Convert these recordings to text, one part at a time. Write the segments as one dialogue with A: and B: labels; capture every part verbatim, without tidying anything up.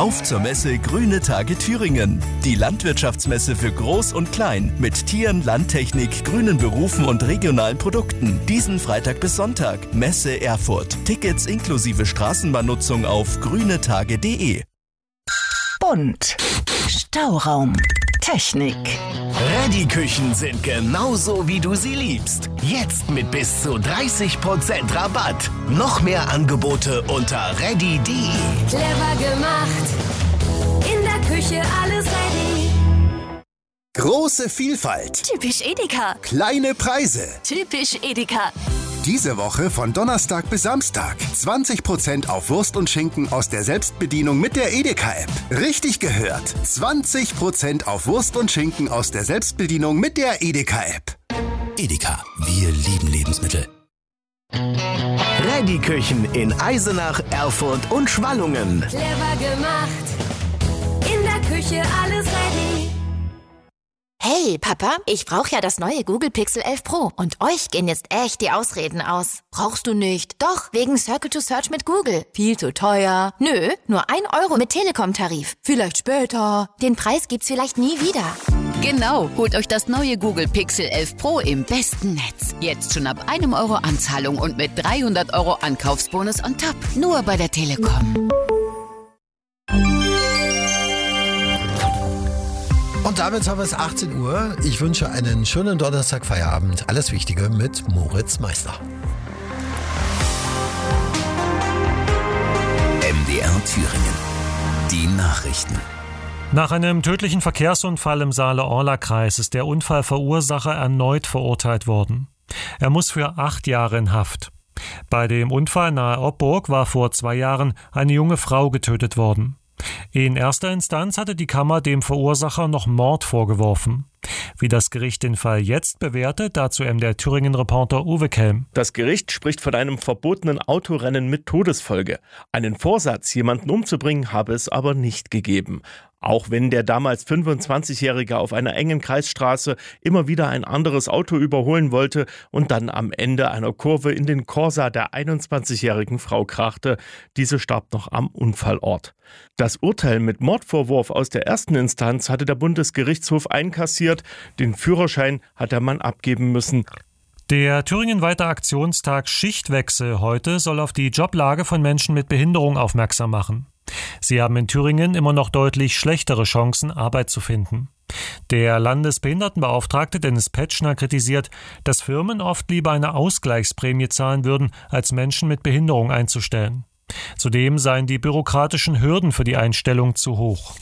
A: Auf zur Messe Grüne Tage Thüringen. Die Landwirtschaftsmesse für Groß und Klein mit Tieren, Landtechnik, grünen Berufen und regionalen Produkten. Diesen Freitag bis Sonntag. Messe Erfurt. Tickets inklusive Straßenbahnnutzung auf grünetage punkt de.
B: Bunt. Stauraum. Technik.
C: Reddy-Küchen sind genauso, wie du sie liebst. Jetzt mit bis zu dreißig Prozent Rabatt. Noch mehr Angebote unter reddy punkt de.
D: Clever gemacht. In der Küche alles ready.
E: Große Vielfalt.
D: Typisch Edeka.
E: Kleine Preise.
D: Typisch Edeka.
E: Diese Woche von Donnerstag bis Samstag. zwanzig Prozent auf Wurst und Schinken aus der Selbstbedienung mit der Edeka-App. Richtig gehört. zwanzig Prozent auf Wurst und Schinken aus der Selbstbedienung mit der Edeka-App.
F: Edeka, wir lieben Lebensmittel.
C: Reddy-Küchen in Eisenach, Erfurt und Schwallungen.
D: Clever gemacht. In der Küche alles ready.
G: Hey, Papa, ich brauche ja das neue Google Pixel elf Pro und euch gehen jetzt echt die Ausreden aus. Brauchst du nicht? Doch, wegen Circle to Search mit Google. Viel zu teuer. Nö, nur ein Euro mit Telekom-Tarif. Vielleicht später. Den Preis gibt's vielleicht nie wieder.
H: Genau, holt euch das neue Google Pixel elf Pro im besten Netz. Jetzt schon ab einem Euro Anzahlung und mit dreihundert Euro Ankaufsbonus on top. Nur bei der Telekom.
I: Und damit haben wir es achtzehn Uhr. Ich wünsche einen schönen Donnerstag-Feierabend. Alles Wichtige mit Moritz Meister.
F: M D R Thüringen. Die Nachrichten.
J: Nach einem tödlichen Verkehrsunfall im Saale-Orla-Kreis ist der Unfallverursacher erneut verurteilt worden. Er muss für acht Jahre in Haft. Bei dem Unfall nahe Oppburg war vor zwei Jahren eine junge Frau getötet worden. In erster Instanz hatte die Kammer dem Verursacher noch Mord vorgeworfen. Wie das Gericht den Fall jetzt bewertet, dazu M D R Thüringen-Reporter Uwe Kelm.
K: Das Gericht spricht von einem verbotenen Autorennen mit Todesfolge. Einen Vorsatz, jemanden umzubringen, habe es aber nicht gegeben. Auch wenn der damals fünfundzwanzigjährige auf einer engen Kreisstraße immer wieder ein anderes Auto überholen wollte und dann am Ende einer Kurve in den Corsa der einundzwanzigjährigen Frau krachte. Diese starb noch am Unfallort. Das Urteil mit Mordvorwurf aus der ersten Instanz hatte der Bundesgerichtshof einkassiert. Den Führerschein hat der Mann abgeben müssen.
J: Der thüringenweite Aktionstag Schichtwechsel heute soll auf die Joblage von Menschen mit Behinderung aufmerksam machen. Sie haben in Thüringen immer noch deutlich schlechtere Chancen, Arbeit zu finden. Der Landesbehindertenbeauftragte Dennis Petschner kritisiert, dass Firmen oft lieber eine Ausgleichsprämie zahlen würden, als Menschen mit Behinderung einzustellen. Zudem seien die bürokratischen Hürden für die Einstellung zu hoch.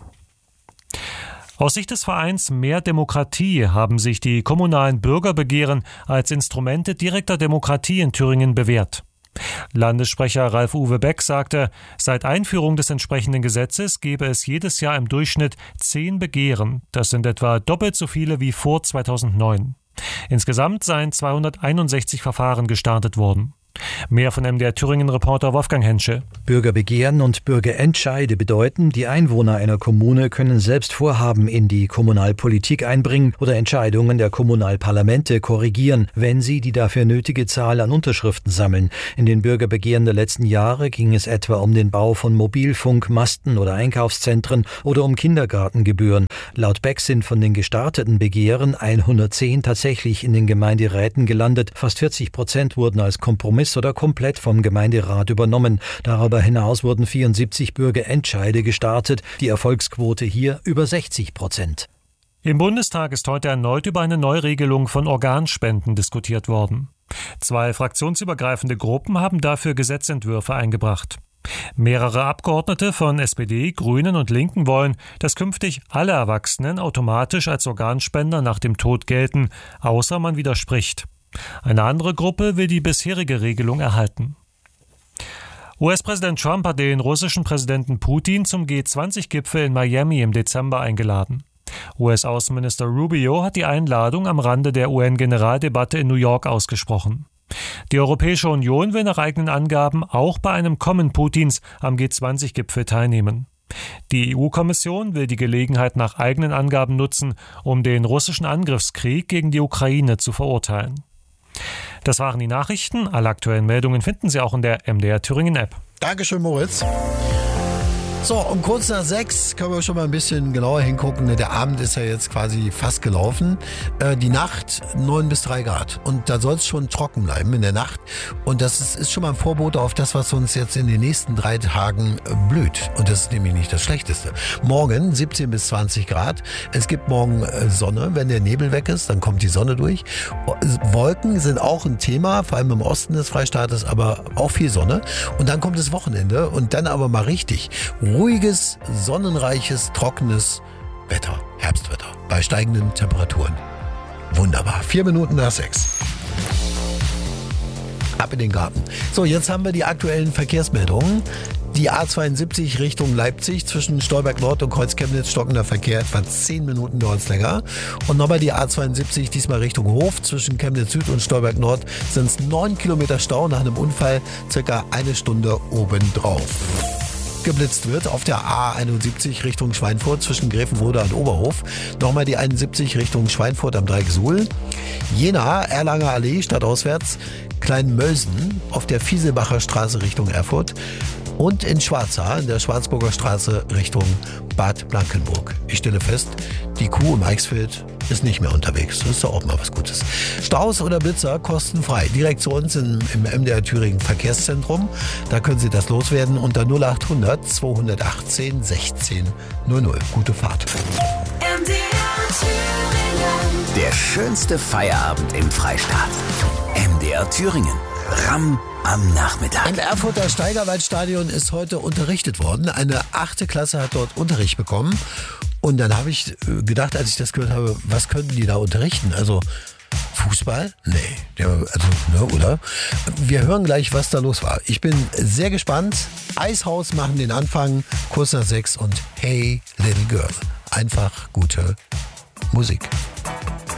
J: Aus Sicht des Vereins Mehr Demokratie haben sich die kommunalen Bürgerbegehren als Instrumente direkter Demokratie in Thüringen bewährt. Landessprecher Ralf-Uwe Beck sagte, seit Einführung des entsprechenden Gesetzes gebe es jedes Jahr im Durchschnitt zehn Begehren. Das sind etwa doppelt so viele wie vor zweitausendneun. Insgesamt seien zweihunderteinundsechzig Verfahren gestartet worden. Mehr von M D R Thüringen-Reporter Wolfgang Hensche.
L: Bürgerbegehren und Bürgerentscheide bedeuten, die Einwohner einer Kommune können selbst Vorhaben in die Kommunalpolitik einbringen oder Entscheidungen der Kommunalparlamente korrigieren, wenn sie die dafür nötige Zahl an Unterschriften sammeln. In den Bürgerbegehren der letzten Jahre ging es etwa um den Bau von Mobilfunkmasten oder Einkaufszentren oder um Kindergartengebühren. Laut Beck sind von den gestarteten Begehren hundertzehn tatsächlich in den Gemeinderäten gelandet. Fast vierzig Prozent wurden als Kompromiss oder komplett vom Gemeinderat übernommen. Darüber hinaus wurden vierundsiebzig Bürgerentscheide gestartet. Die Erfolgsquote hier über sechzig Prozent.
J: Im Bundestag ist heute erneut über eine Neuregelung von Organspenden diskutiert worden. Zwei fraktionsübergreifende Gruppen haben dafür Gesetzentwürfe eingebracht. Mehrere Abgeordnete von S P D, Grünen und Linken wollen, dass künftig alle Erwachsenen automatisch als Organspender nach dem Tod gelten, außer man widerspricht. Eine andere Gruppe will die bisherige Regelung erhalten. U S-Präsident Trump hat den russischen Präsidenten Putin zum G zwanzig Gipfel in Miami im Dezember eingeladen. U S-Außenminister Rubio hat die Einladung am Rande der U N-Generaldebatte in New York ausgesprochen. Die Europäische Union will nach eigenen Angaben auch bei einem Kommen Putins am G zwanzig Gipfel teilnehmen. Die E U-Kommission will die Gelegenheit nach eigenen Angaben nutzen, um den russischen Angriffskrieg gegen die Ukraine zu verurteilen. Das waren die Nachrichten. Alle aktuellen Meldungen finden Sie auch in der M D R Thüringen App.
I: Dankeschön, Moritz. So, um kurz nach sechs können wir schon mal ein bisschen genauer hingucken. Der Abend ist ja jetzt quasi fast gelaufen. Äh, die Nacht neun bis drei Grad. Und da soll es schon trocken bleiben in der Nacht. Und das ist, ist schon mal ein Vorbote auf das, was uns jetzt in den nächsten drei Tagen äh, blüht. Und das ist nämlich nicht das Schlechteste. Morgen siebzehn bis zwanzig Grad. Es gibt morgen äh, Sonne. Wenn der Nebel weg ist, dann kommt die Sonne durch. Wolken sind auch ein Thema, vor allem im Osten des Freistaates, aber auch viel Sonne. Und dann kommt das Wochenende und dann aber mal richtig ruhiges, sonnenreiches, trockenes Wetter, Herbstwetter, bei steigenden Temperaturen. Wunderbar. Vier Minuten nach sechs. Ab in den Garten. So, jetzt haben wir die aktuellen Verkehrsmeldungen. Die A zweiundsiebzig Richtung Leipzig zwischen Stolberg Nord und Kreuz-Chemnitz stockender Verkehr, etwa zehn Minuten dauert es länger. Und nochmal die A zweiundsiebzig, diesmal Richtung Hof zwischen Chemnitz Süd und Stolberg Nord sind es neun Kilometer Stau nach einem Unfall, circa eine Stunde obendrauf. Geblitzt wird auf der A einundsiebzig Richtung Schweinfurt zwischen Grevenrode und Oberhof. Nochmal die einundsiebzig Richtung Schweinfurt am Dreieck Suhl. Jena, Erlanger Allee, stadtauswärts, Kleinmölsen auf der Fieselbacher Straße Richtung Erfurt. Und in Schwarzhaar, in der Schwarzburger Straße Richtung Bad Blankenburg. Ich stelle fest, die Kuh im Eichsfeld ist nicht mehr unterwegs. Das ist doch auch mal was Gutes. Staus oder Blitzer kostenfrei. Direkt zu uns im, im M D R Thüringen Verkehrszentrum. Da können Sie das loswerden unter null achthundert zweihundertachtzehn sechzehn null null. Gute Fahrt.
D: M D R Thüringen.
F: Der schönste Feierabend im Freistaat. M D R Thüringen. Ramm am Nachmittag.
I: Im Erfurter Steigerwaldstadion ist heute unterrichtet worden. Eine achte Klasse hat dort Unterricht bekommen. Und dann habe ich gedacht, als ich das gehört habe, was könnten die da unterrichten? Also Fußball? Nee, der, also, ne, oder? Wir hören gleich, was da los war. Ich bin sehr gespannt. Eishaus machen den Anfang, kurz nach sechs und Hey Little Girl. Einfach gute Musik.